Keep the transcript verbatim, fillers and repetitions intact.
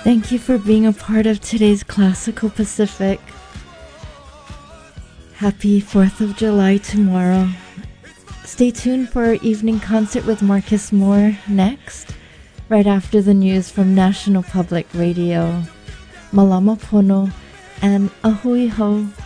Thank you for being a part of today's Classical Pacific. Happy fourth of July tomorrow. Stay tuned for our evening concert with Marcus Moore next, right after the news from National Public Radio. Malama Pono and Ahui Ho.